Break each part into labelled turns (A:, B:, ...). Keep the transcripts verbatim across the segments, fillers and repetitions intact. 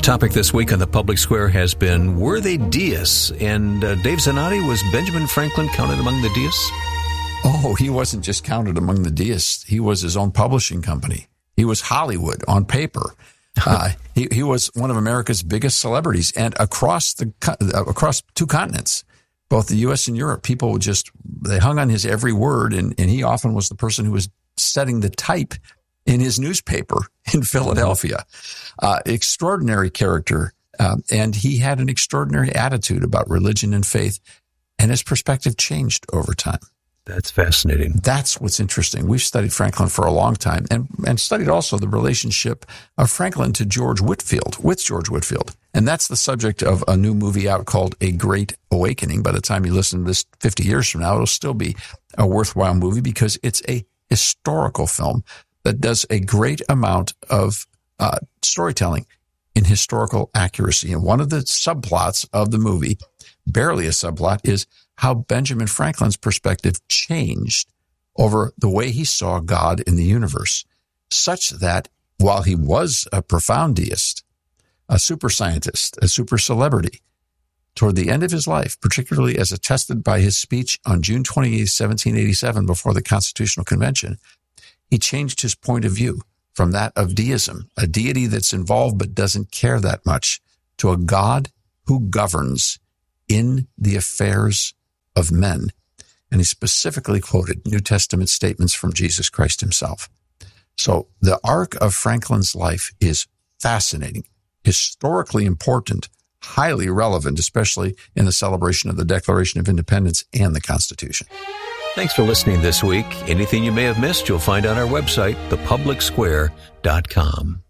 A: topic this week on the Public Square has been, were they deists? And uh, Dave Zanotti, was Benjamin Franklin counted among the deists?
B: Oh, he wasn't just counted among the deists. He was his own publishing company. He was Hollywood on paper. Uh, he, he was one of America's biggest celebrities, and across the uh, across two continents, both the U S and Europe, people would just, they hung on his every word, and, and he often was the person who was setting the type in his newspaper in Philadelphia. Uh, extraordinary character, uh, and he had an extraordinary attitude about religion and faith, and his perspective changed over time.
A: That's fascinating.
B: That's what's interesting. We've studied Franklin for a long time, and, and studied also the relationship of Franklin to George Whitefield, with George Whitefield. And that's the subject of a new movie out called A Great Awakening. By the time you listen to this fifty years from now, it'll still be a worthwhile movie because it's a historical film that does a great amount of uh, storytelling in historical accuracy. And one of the subplots of the movie, barely a subplot, is how Benjamin Franklin's perspective changed over the way he saw God in the universe, such that while he was a profound deist, a super scientist, a super celebrity, toward the end of his life, particularly as attested by his speech on June twenty-eighth, seventeen eighty-seven, before the Constitutional Convention, he changed his point of view from that of deism, a deity that's involved but doesn't care that much, to a God who governs in the affairs of men. And he specifically quoted New Testament statements from Jesus Christ himself. So the arc of Franklin's life is fascinating, historically important, highly relevant, especially in the celebration of the Declaration of Independence and the Constitution.
A: Thanks for listening this week. Anything you may have missed, you'll find on our website, the public square dot com.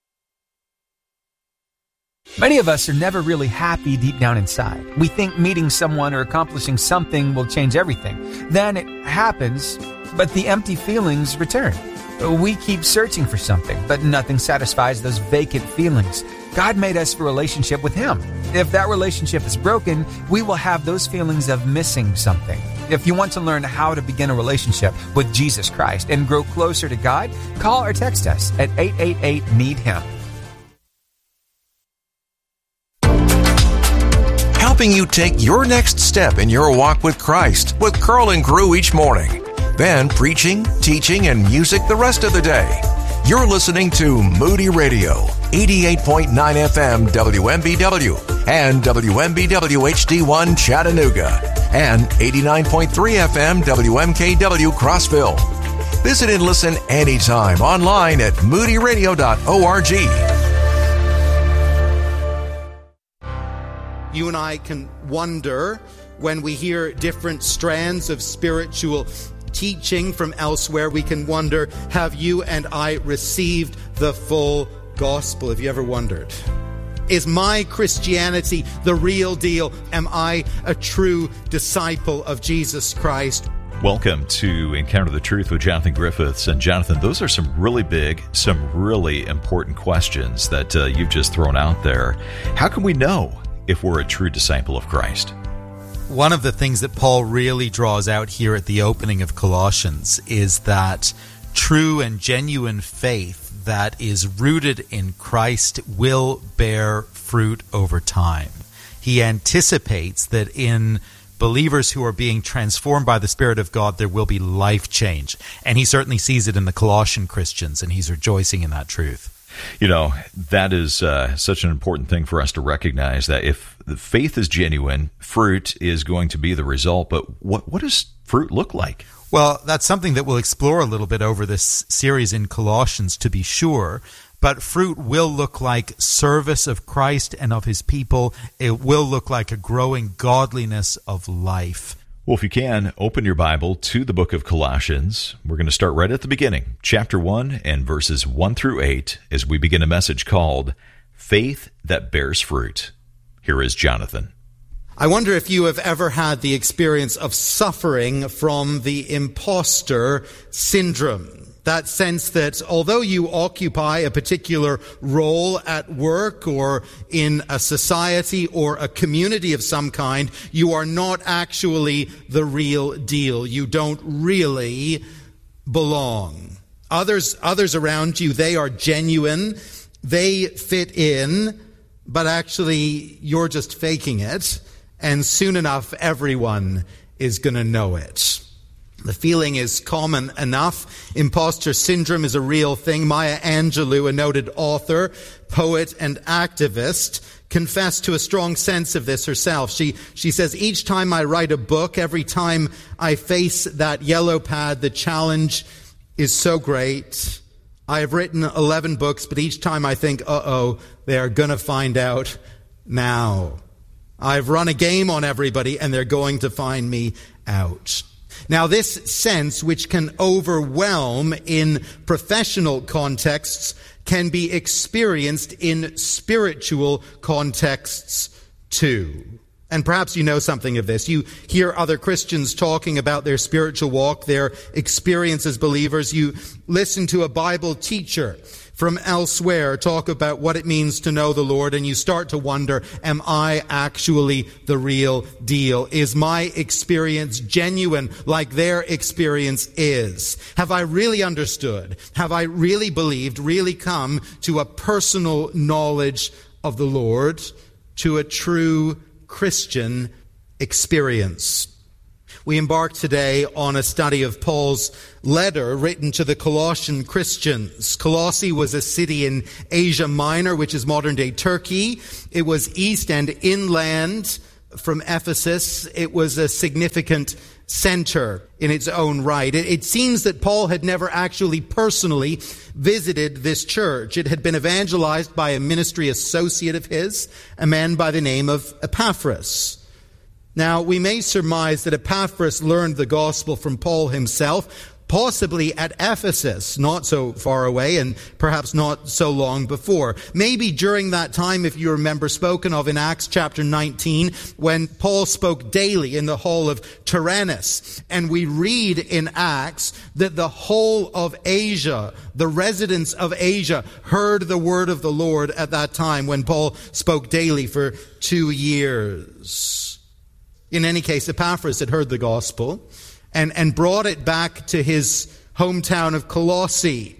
C: Many of us are never really happy deep down inside. We think meeting someone or accomplishing something will change everything. Then it happens, but the empty feelings return. We keep searching for something, but nothing satisfies those vacant feelings. God made us for a relationship with Him. If that relationship is broken, we will have those feelings of missing something. If you want to learn how to begin a relationship with Jesus Christ and grow closer to God, call or text us at eight eight eight, need him.
D: Helping you take your next step in your walk with Christ with Carl and Crew each morning. Then preaching, teaching, and music the rest of the day. You're listening to Moody Radio, eighty-eight point nine F M W M B W and W M B W H D one Chattanooga and eighty-nine point three F M W M K W Crossville. Visit and listen anytime online at moody radio dot org.
E: You and I can wonder when we hear different strands of spiritual teaching from elsewhere. We can wonder, have you and I received the full gospel? Have you ever wondered? Is my Christianity the real deal? Am I a true disciple of Jesus Christ?
F: Welcome to Encounter the Truth with Jonathan Griffiths. And Jonathan, those are some really big, some really important questions that uh, you've just thrown out there. How can we know if we're a true disciple of Christ?
G: One of the things that Paul really draws out here at the opening of Colossians is that true and genuine faith that is rooted in Christ will bear fruit over time. He anticipates that in believers who are being transformed by the Spirit of God, there will be life change. And he certainly sees it in the Colossian Christians, and he's rejoicing in that truth.
F: You know, that is uh, such an important thing for us to recognize, that if the faith is genuine, fruit is going to be the result. But what what does fruit look like?
G: Well, that's something that we'll explore a little bit over this series in Colossians, to be sure. But fruit will look like service of Christ and of his people. It will look like a growing godliness of life.
F: Well, if you can, open your Bible to the book of Colossians. We're going to start right at the beginning, chapter one and verses one through eight, as we begin a message called Faith That Bears Fruit. Here is Jonathan.
E: I wonder if you have ever had the experience of suffering from the imposter syndrome. That sense that although you occupy a particular role at work or in a society or a community of some kind, you are not actually the real deal. You don't really belong. Others, others around you, they are genuine. They fit in, but actually you're just faking it, and soon enough everyone is going to know it. The feeling is common enough. Imposter syndrome is a real thing. Maya Angelou, a noted author, poet, and activist, confessed to a strong sense of this herself. She she says, each time I write a book, every time I face that yellow pad, the challenge is so great. I have written eleven books, but each time I think, uh-oh, they are going to find out now. I've run a game on everybody, and they're going to find me out. Now, this sense, which can overwhelm in professional contexts, can be experienced in spiritual contexts too. And perhaps you know something of this. You hear other Christians talking about their spiritual walk, their experience as believers. You listen to a Bible teacher from elsewhere talk about what it means to know the Lord, and you start to wonder, am I actually the real deal? Is my experience genuine like their experience is? Have I really understood? Have I really believed, really come to a personal knowledge of the Lord, to a true Christian experience? We embark today on a study of Paul's letter written to the Colossian Christians. Colossae was a city in Asia Minor, which is modern-day Turkey. It was east and inland from Ephesus. It was a significant center in its own right. It, it seems that Paul had never actually personally visited this church. It had been evangelized by a ministry associate of his, a man by the name of Epaphras. Now, we may surmise that Epaphras learned the gospel from Paul himself, possibly at Ephesus, not so far away and perhaps not so long before. Maybe during that time, if you remember, spoken of in Acts chapter nineteen, when Paul spoke daily in the hall of Tyrannus. And we read in Acts that the whole of Asia, the residents of Asia, heard the word of the Lord at that time when Paul spoke daily for two years. In any case, Epaphras had heard the gospel and, and brought it back to his hometown of Colossae.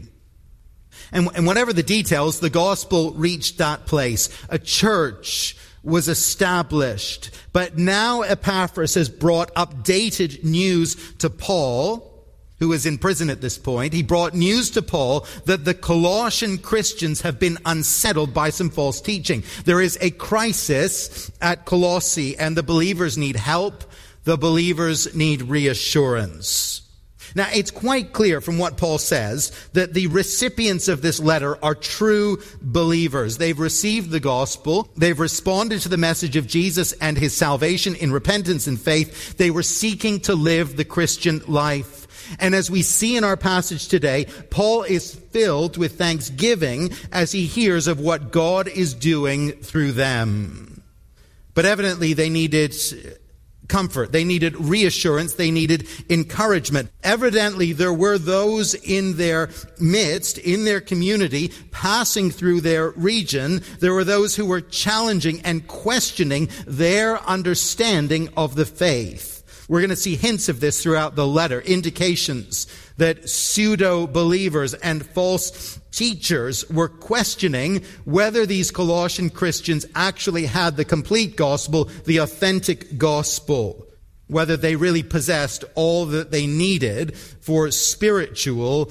E: And, and whatever the details, the gospel reached that place. A church was established. But now Epaphras has brought updated news to Paul, who is in prison at this point. He brought news to Paul that the Colossian Christians have been unsettled by some false teaching. There is a crisis at Colossae, and the believers need help. The believers need reassurance. Now, it's quite clear from what Paul says that the recipients of this letter are true believers. They've received the gospel. They've responded to the message of Jesus and his salvation in repentance and faith. They were seeking to live the Christian life. And as we see in our passage today, Paul is filled with thanksgiving as he hears of what God is doing through them. But evidently they needed comfort. They needed reassurance. They needed encouragement. Evidently there were those in their midst, in their community, passing through their region. There were those who were challenging and questioning their understanding of the faith. We're going to see hints of this throughout the letter, indications that pseudo-believers and false teachers were questioning whether these Colossian Christians actually had the complete gospel, the authentic gospel, whether they really possessed all that they needed for spiritual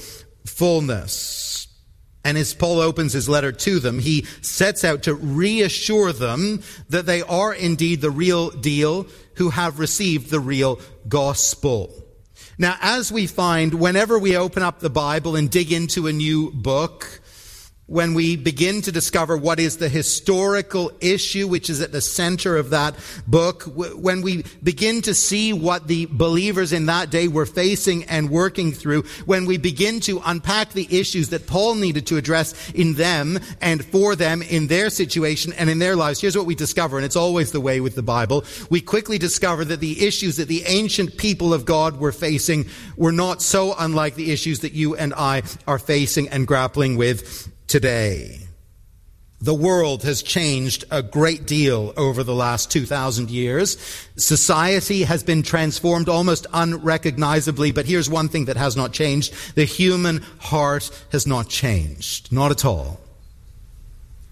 E: fullness. And as Paul opens his letter to them, he sets out to reassure them that they are indeed the real deal, who have received the real gospel. Now, as we find whenever we open up the Bible and dig into a new book, when we begin to discover what is the historical issue which is at the center of that book, when we begin to see what the believers in that day were facing and working through, when we begin to unpack the issues that Paul needed to address in them and for them in their situation and in their lives, here's what we discover, and it's always the way with the Bible. We quickly discover that the issues that the ancient people of God were facing were not so unlike the issues that you and I are facing and grappling with today. The world has changed a great deal over the last two thousand years. Society has been transformed almost unrecognizably, but here's one thing that has not changed. The human heart has not changed. Not at all.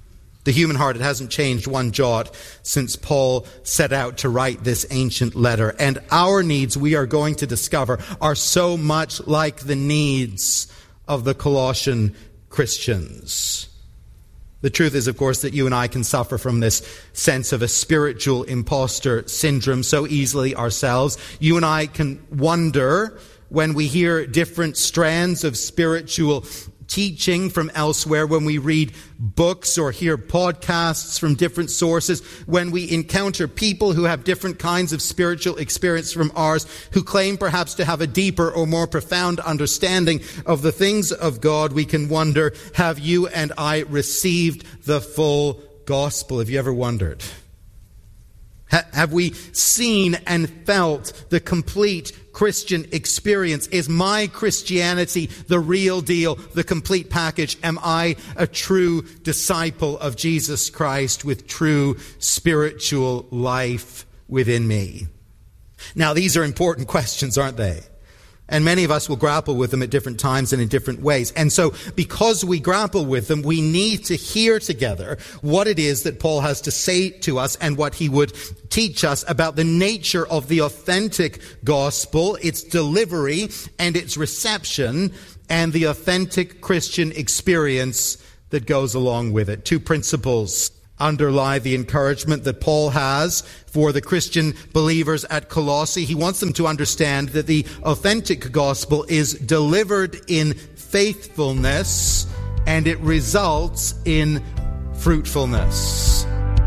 E: The human heart, it hasn't changed one jot since Paul set out to write this ancient letter. And our needs, we are going to discover, are so much like the needs of the Colossian Christians. The truth is, of course, that you and I can suffer from this sense of a spiritual imposter syndrome so easily ourselves. You and I can wonder when we hear different strands of spiritual teaching from elsewhere, when we read books or hear podcasts from different sources, when we encounter people who have different kinds of spiritual experience from ours, who claim perhaps to have a deeper or more profound understanding of the things of God, we can wonder, have you and I received the full gospel? Have you ever wondered? Ha- have we seen and felt the complete Christian experience? Is my Christianity the real deal, the complete package? Am I a true disciple of Jesus Christ with true spiritual life within me? Now, these are important questions, aren't they? And many of us will grapple with them at different times and in different ways. And so, because we grapple with them, we need to hear together what it is that Paul has to say to us and what he would teach us about the nature of the authentic gospel, its delivery and its reception, and the authentic Christian experience that goes along with it. Two principles underlie the encouragement that Paul has for the Christian believers at Colossae. He wants them to understand that the authentic gospel is delivered in faithfulness and it results in fruitfulness.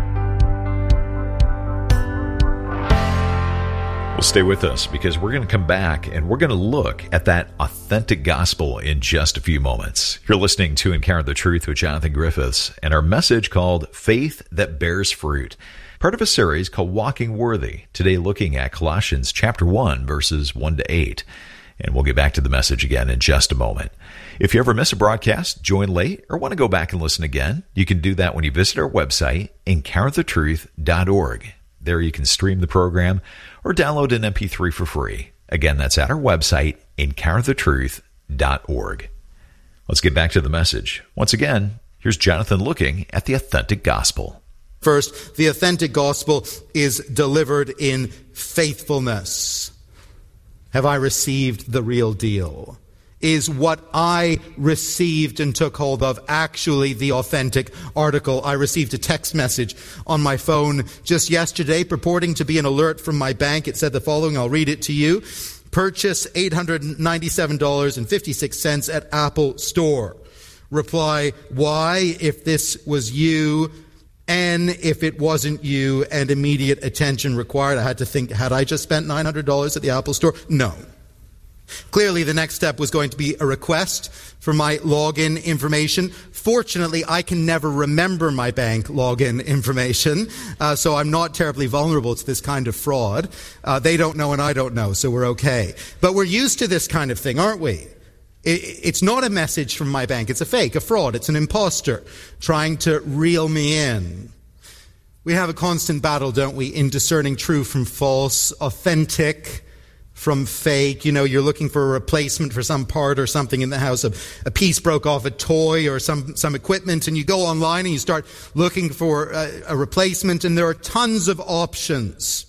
F: Well, stay with us because we're going to come back and we're going to look at that authentic gospel in just a few moments. You're listening to Encounter the Truth with Jonathan Griffiths and our message called Faith That Bears Fruit, part of a series called Walking Worthy. Today looking at Colossians chapter one, verses one to eight. And we'll get back to the message again in just a moment. If you ever miss a broadcast, join late, or want to go back and listen again, you can do that when you visit our website, encounter the truth dot org. There you can stream the program or download an M P three for free. Again, that's at our website, encounter the truth dot org. Let's get back to the message. Once again, here's Jonathan looking at the authentic gospel.
E: First, the authentic gospel is delivered in faithfulness. Have I received the real deal? Is what I received and took hold of actually the authentic article? I received a text message on my phone just yesterday purporting to be an alert from my bank. It said the following, I'll read it to you. Purchase eight hundred ninety-seven dollars and fifty-six cents at Apple Store. Reply, why, if this was you, and if it wasn't you, and immediate attention required. I had to think, had I just spent nine hundred dollars at the Apple Store? No. Clearly, the next step was going to be a request for my login information. Fortunately, I can never remember my bank login information, uh, so I'm not terribly vulnerable to this kind of fraud. Uh, they don't know and I don't know, so we're okay. But we're used to this kind of thing, aren't we? It, it's not a message from my bank. It's a fake, a fraud. It's an imposter trying to reel me in. We have a constant battle, don't we, in discerning true from false, authentic from fake. You know, you're looking for a replacement for some part or something in the house. A, a piece broke off, a toy or some, some equipment, and you go online and you start looking for a, a replacement, and there are tons of options.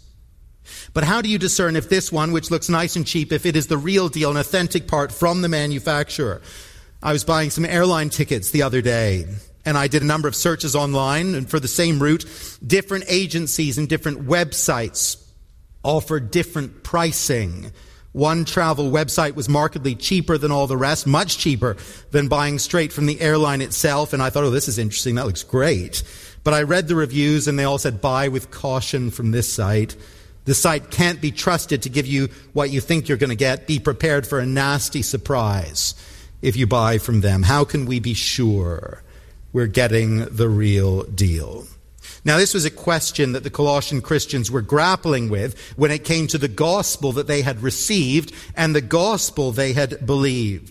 E: But how do you discern if this one, which looks nice and cheap, if it is the real deal, an authentic part from the manufacturer? I was buying some airline tickets the other day, and I did a number of searches online, and for the same route, different agencies and different websites offer different pricing. One travel website was markedly cheaper than all the rest, much cheaper than buying straight from the airline itself. And I thought, oh, this is interesting. That looks great. But I read the reviews and they all said, buy with caution from this site. The site can't be trusted to give you what you think you're going to get. Be prepared for a nasty surprise if you buy from them. How can we be sure we're getting the real deal? Now, this was a question that the Colossian Christians were grappling with when it came to the gospel that they had received and the gospel they had believed.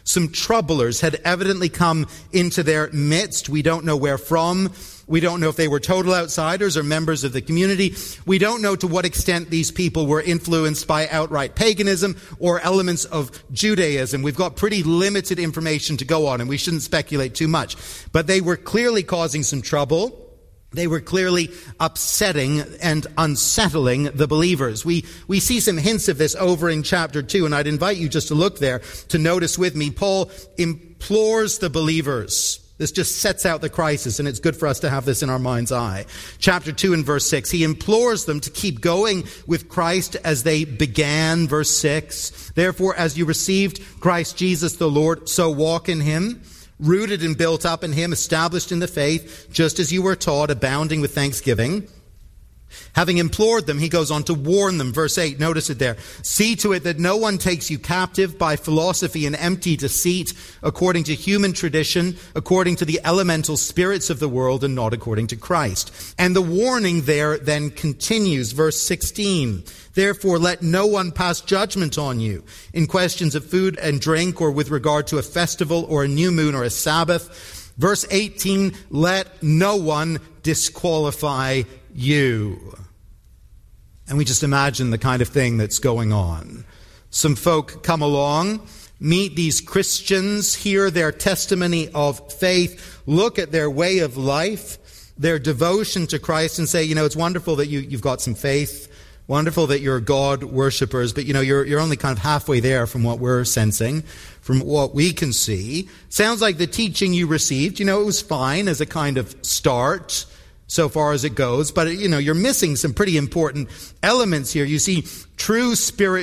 E: Some troublers had evidently come into their midst. We don't know where from. We don't know if they were total outsiders or members of the community. We don't know to what extent these people were influenced by outright paganism or elements of Judaism. We've got pretty limited information to go on, and we shouldn't speculate too much. But they were clearly causing some trouble. They were clearly upsetting and unsettling the believers. We we see some hints of this over in chapter two, and I'd invite you just to look there to notice with me. Paul implores the believers. This just sets out the crisis, and it's good for us to have this in our mind's eye. Chapter two and verse six, he implores them to keep going with Christ as they began. Verse six, therefore, as you received Christ Jesus the Lord, so walk in him, rooted and built up in him, established in the faith, just as you were taught, abounding with thanksgiving. Having implored them, he goes on to warn them. Verse eight, notice it there. See to it that no one takes you captive by philosophy and empty deceit, according to human tradition, according to the elemental spirits of the world, and not according to Christ. And the warning there then continues. Verse sixteen, therefore let no one pass judgment on you in questions of food and drink, or with regard to a festival or a new moon or a Sabbath. Verse eighteen, let no one disqualify you. And we just imagine the kind of thing that's going on. Some folk come along, meet these Christians, hear their testimony of faith, look at their way of life, their devotion to Christ, and say, you know, it's wonderful that you, you've got some faith, wonderful that you're God worshippers, but you know, you're, you're only kind of halfway there from what we're sensing, from what we can see. Sounds like the teaching you received, you know, it was fine as a kind of start, so far as it goes, but you know, you're missing some pretty important elements here. You see, true spiritual